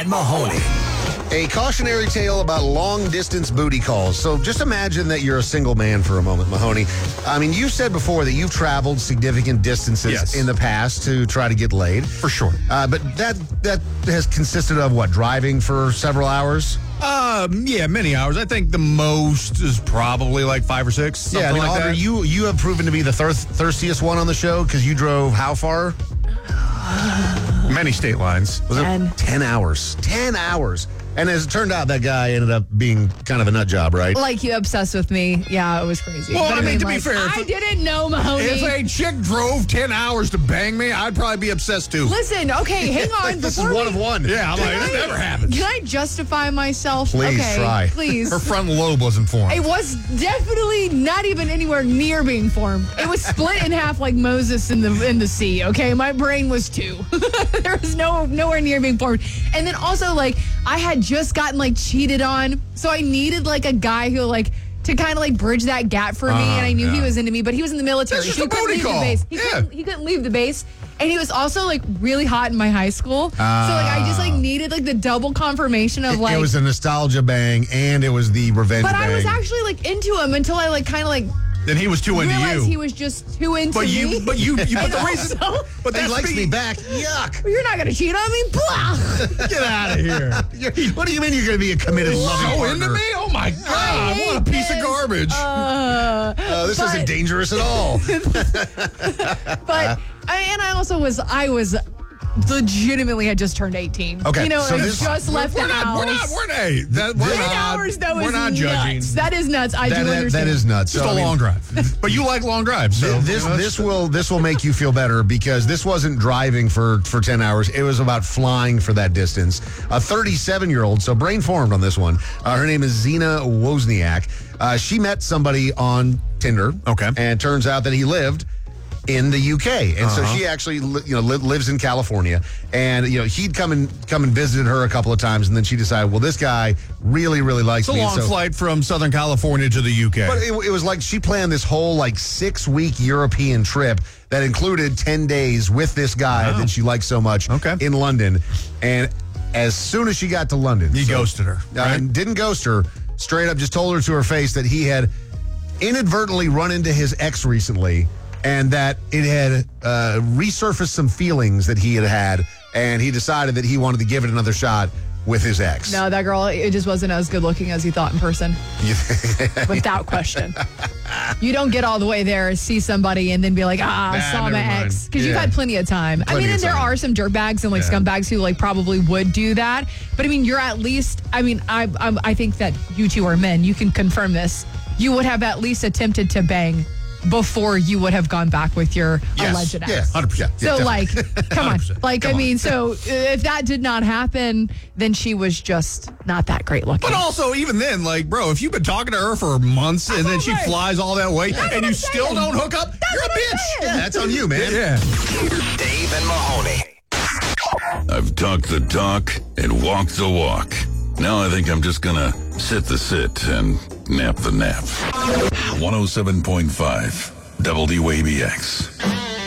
and Mahoney. A cautionary tale about long-distance booty calls. So just imagine that you're a single man for a moment, Mahoney. I mean, you said before that you've traveled significant distances in the past to try to get laid. For sure. But that has consisted of what, driving for several hours? Yeah, many hours. I think the most is probably like 5 or 6. Something like Oliver, that. you have proven to be the thirstiest one on the show because you drove how far? Many state lines. Was it 10 hours? 10 hours. And as it turned out, that guy ended up being kind of a nut job, right? Like, you obsessed with me. Yeah, it was crazy. Well, But I mean, to be like, fair, I didn't know, Mahoney. If a chick drove 10 hours to bang me, I'd probably be obsessed too. Listen, okay, hang on. This is one of one. Yeah, I'm like, that never happens. Can I justify myself? Please okay, try. Please. Her frontal lobe wasn't formed. It was definitely not even anywhere near being formed. It was split in half like Moses in the sea, okay? My brain was 2. There was nowhere near being formed. And then also, like, I had just gotten, like, cheated on, so I needed, like, a guy who, like, to kind of, like, bridge that gap for me, and I knew he was into me, but he was in the military. That's just so a booty call. He couldn't leave the base. And he was also, like, really hot in my high school. So, like, I just, like, needed, like, the double confirmation of, like... It was a nostalgia bang, and it was the revenge But bang. I was actually, like, into him until I, like, kind of, like... Then he was too into realized you. he was just too into But me. but the reason... But he that's likes me back. Yuck. You're not going to cheat on me? Blah! Get out of here. What do you mean you're going to be a committed loving So partner? into me? Oh, my God. What a piece of garbage. This isn't dangerous at all. But I was legitimately had just turned 18. Okay, You know, so I this- just left the house. We're 10 hours, though, We're is not nuts. judging. That is nuts. I do understand. That is nuts. Just So, a I mean, long drive. But you like long drives. So This will make you feel better because this wasn't driving for 10 hours. It was about flying for that distance. A 37-year-old, so brain formed on this one. Her name is Zena Wozniak. She met somebody on Tinder. Okay. And turns out that he lived in the UK. And so she actually lives in California. And he'd come and visited her a couple of times, and then she decided, well, this guy really, really likes it's a me. long flight from Southern California to the UK. But it was like she planned this whole 6-week European trip that included 10 days with this guy that she liked so much in London. And as soon as she got to London, he ghosted her. Right? And didn't ghost her, straight up just told her to her face that he had inadvertently run into his ex recently and that it had resurfaced some feelings that he had, and he decided that he wanted to give it another shot with his ex. No, that girl, it just wasn't as good looking as he thought in person. Without question. You don't get all the way there, see somebody, and then be like, saw my ex. Because you've had plenty of time. There are some dirtbags and scumbags who probably would do that. But I mean, you're at least, I think that you two are men. You can confirm this. You would have at least attempted to bang before you would have gone back with your alleged ex. Yeah, 100%. So, come on. 100%. So if that did not happen, then she was just not that great looking. But also, even then, bro, if you've been talking to her for months and then she flies all that way and you still don't hook up, you're a bitch. Yeah, that's on you, man. Yeah. Dave and Mahoney. I've talked the talk and walked the walk. Now I think I'm just gonna sit the sit and nap the nap. 107.5 WABX.